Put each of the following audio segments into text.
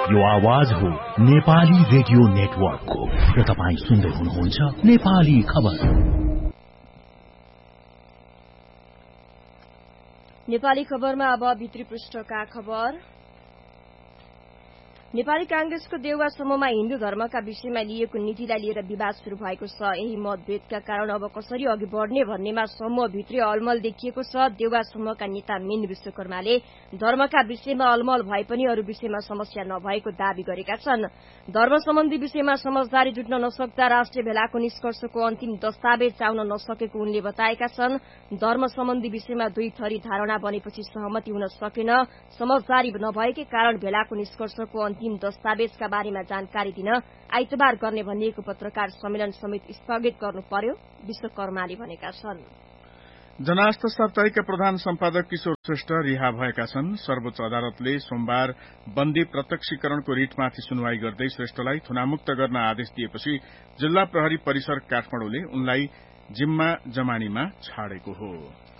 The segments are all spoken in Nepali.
यो आवाज हो नेपाली रेडियो नेटवर्कको र तपाईँ सुन्दै हुनुहुन्छ नेपाली खबर। नेपाली खबरमा अब भित्री पृष्ठका खबर। नेपाली कांग्रेसको देउवा समूहमा हिन्दू धर्मका विषयमा लिएको नीतिलाई लिएर विवाद शुरू भएको छ। यही मतभेदका कारण अब कसरी अघि बढ़ने भन्नेमा समूहभित्री अलमल देखिएको छ। देउवा समूहका नेता मीन विश्वकर्माले धर्मका विषयमा अलमल भए पनि अरू विषयमा समस्या नभएको दावी गरेका छन्। धर्म सम्बन्धी विषयमा समझदारी जुट्न नसक्दा राष्ट्रिय भेलाको निष्कर्षको अन्तिम दस्तावेज आउन नसकेको उनले बताएका छन्। धर्म सम्बन्धी विषयमा दुई थरी धारणा बनेपछि सहमति हुन सकेन। समझदारी नभएकै कारण भेलाको निष्कर्षको अन्तिम दस्तावेजका बारेमा जानकारी दिन आइतबार गर्ने भनिएको पत्रकार सम्मेलन समेत स्थगित गर्नु पर्यो, विश्वकर्माले भनेका छन्। जनास्थ साप्ताहिकका प्रधान सम्पादक किशोर श्रेष्ठ रिहा भएका छन्। सर्वोच्च अदालतले सोमबार बन्दी प्रत्यक्षीकरणको रिटमाथि सुनवाई गर्दै श्रेष्ठलाई थुनामुक्त गर्न आदेश दिएपछि जिल्ला प्रहरी परिसर काठमाडौँले उनलाई जिम्मा जमानीमा छाडेको हो।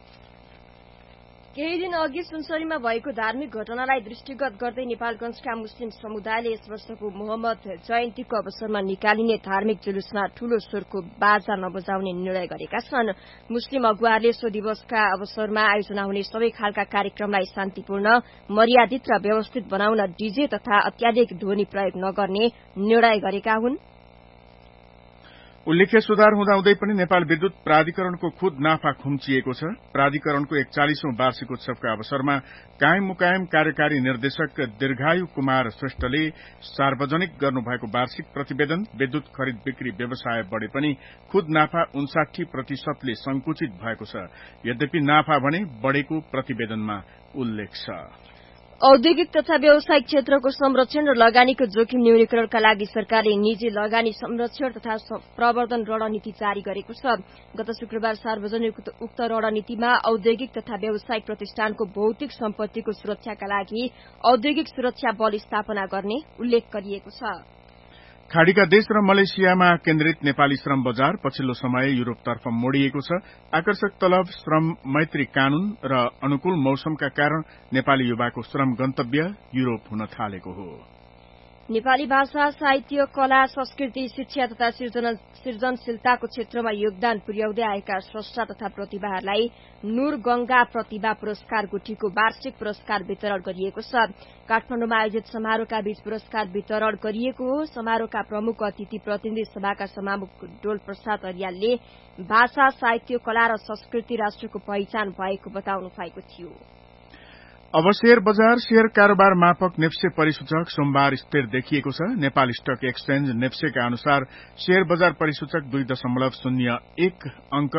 केही दिन अघि सुनसरीमा भएको धार्मिक घटनालाई दृष्टिगत गर्दै नेपालगंजका मुस्लिम समुदायले यस वर्षको मोहम्मद जयन्तीको अवसरमा निकालिने धार्मिक जुलुसमा ठूलो स्वरको बाजा नबजाउने निर्णय गरेका छन्। मुस्लिम अगुवाहरूले सो दिवसका अवसरमा आयोजना हुने सबै खालका कार्यक्रमलाई शान्तिपूर्ण, मर्यादित र व्यवस्थित बनाउन डीजे तथा अत्याधिक ध्वनि प्रयोग नगर्ने निर्णय गरेका हुन्। उल्लेख्य सुधार हुँदाहुँदै पनि नेपाल विद्युत प्राधिकरणको खुद नाफा खुम्चिएको छ। प्राधिकरणको 41औं वार्षिक उत्सवका अवसरमा कायम मुकायम कार्यकारी निर्देशक दीर्घायु कुमार श्रेष्ठले सार्वजनिक गर्नुभएको वार्षिक प्रतिवेदन विद्युत खरिद बिक्री व्यवसाय बढ़े पनि खुद नाफा 59% संकुचित भएको छ। यद्यपि नाफा भने बढ़ेको प्रतिवेदनमा उल्लेख छ। औद्योगिक तथा व्यावसायिक क्षेत्रको संरक्षण र लगानीको जोखिम न्यूनीकरणका लागि सरकारले निजी लगानी संरक्षण तथा प्रवर्धन रणनीति जारी गरेको छ। गत शुक्रबार सार्वजनिक उक्त रणनीतिमा औद्योगिक तथा व्यावसायिक प्रतिष्ठानको भौतिक सम्पत्तिको सुरक्षाका लागि औद्योगिक सुरक्षा बल स्थापना गर्ने उल्लेख गरिएको छ। खाड़ीका देश र मलेसियामा केन्द्रित नेपाली श्रम बजार पछिल्लो समय युरोपतर्फ मोडिएको छ। आकर्षक तलब, श्रम मैत्री कानून र अनुकूल मौसमका कारण नेपाली युवाको श्रम गन्तव्य युरोप हुन थालेको हो। नेपाली भाषा, साहित्य, कला, संस्कृति, शिक्षा तथा सृजनशीलताको क्षेत्रमा योगदान पुर्याउँदै आएका स्रष्टा तथा प्रतिभाहरूलाई नूर गंगा प्रतिभा पुरस्कार गुठीको वार्षिक पुरस्कार वितरण गरिएको छ। काठमाडौँमा आयोजित समारोहका बीच पुरस्कार वितरण गरिएको हो। समारोहका प्रमुख अतिथि प्रतिनिधि सभाका सभामुख डोल प्रसाद अर्यालले भाषा, साहित्य, कला र संस्कृति राष्ट्रको पहिचान भएको बताउनु भएको थियो। अब शेयर बजार शेयर कारोबार मापक नेप्से परिसूचक सोमबार स्थिर देखिएको छ। नेपाल स्टक एक्सचेन्ज नेप्सेका अनुसार शेयर बजार परिसूचक 2.01 अंक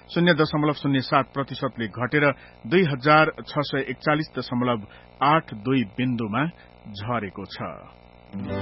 0.07% घटेर 2641.82 बिन्दुमा झरेको छ।